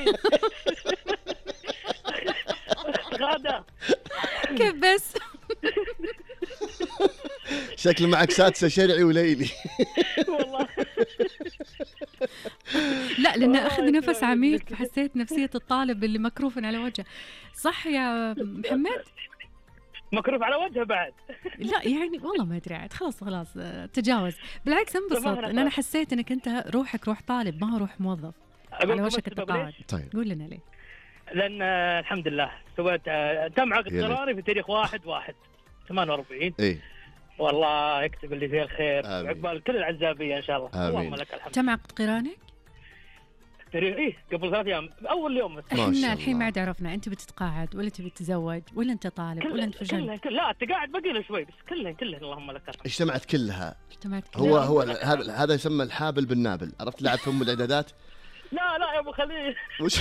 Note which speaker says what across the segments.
Speaker 1: غادة.
Speaker 2: كيف بس؟
Speaker 3: شكل معك سادسة شرعي وليلي.
Speaker 1: والله
Speaker 2: لا لأن أخذ نفس عميق فحسيت نفسية الطالب اللي مكروف على وجهه. صح يا محمد؟
Speaker 1: مكروف على وجهه بعد.
Speaker 2: لا يعني والله ما أدري عاد، خلاص تجاوز. بالعكس انبسط إن أنا حسيت إنك أنت روحك روح طالب ما هو روح موظف على وشك التقاعد.
Speaker 3: طيب
Speaker 2: قول لنا ليه؟
Speaker 1: لأن الحمد لله سويت تم عقد قراري في تاريخ 1/1/48.
Speaker 3: إيه
Speaker 1: والله يكتب اللي فيه الخير
Speaker 3: آمين.
Speaker 1: عقبال كل العزابية إن شاء الله.
Speaker 3: آمين.
Speaker 1: اللهم لك الحمد.
Speaker 2: تم عقد قرانك؟
Speaker 1: تاريخ قبل 3 أيام أول يوم.
Speaker 3: ما شاء
Speaker 2: احنا الحين
Speaker 3: الله.
Speaker 2: ما عاد عرفنا انت بتتقاعد ولا تبي تتزوج ولا انت طالب ولا انت في جنة.
Speaker 1: كلها لا التقاعد بقي له شوي بس كلها اللهم لك الحمد.
Speaker 3: اجتمعت كلها.
Speaker 2: اجتمعت
Speaker 3: هو هذا يسمى الحابل بالنابل. عرفت لعب في الاعدادات.
Speaker 1: لا يا ابو خليل.
Speaker 3: وش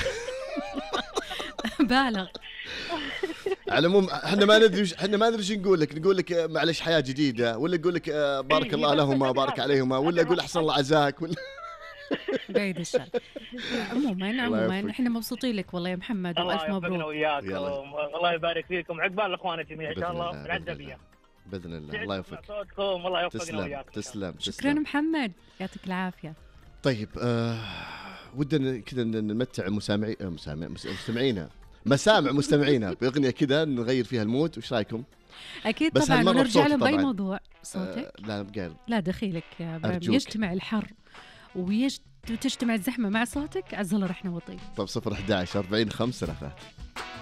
Speaker 2: بالغ.
Speaker 3: على العموم احنا ما ندري شو نقول لك معلش حياة جديدة، ولا نقول لك بارك الله لهما بارك عليهما، ولا اقول احسن الله عزاك، ولا
Speaker 2: بعيد الشر. عموما احنا مبسوطين لك والله يا محمد والف مبروك.
Speaker 1: وياكم الله يبارك فيكم عقبال الاخوان الجميع ان شاء الله بالعزبيه
Speaker 3: باذن الله. الله يوفقك.
Speaker 1: صوتكم الله يوفقنا وياكم.
Speaker 3: تسلم.
Speaker 2: شكرا محمد يعطيك العافيه.
Speaker 3: طيب ودنا كذا نمتع مستمعينا مستمعينا باغنيه كذا نغير فيها المود. وش رايكم؟
Speaker 2: اكيد
Speaker 3: بس
Speaker 2: طبعا
Speaker 3: هالمرة
Speaker 2: ونرجع
Speaker 3: بصوتي
Speaker 2: له باي
Speaker 3: طبعاً.
Speaker 2: موضوع. صوتك
Speaker 3: لا بقال.
Speaker 2: لا دخيلك يا ابراهيم.
Speaker 3: أرجوك.
Speaker 2: يجتمع الحر وتجتمع الزحمه مع صوتك عز الله رحنا وطيب.
Speaker 3: طب 011 40 5 3.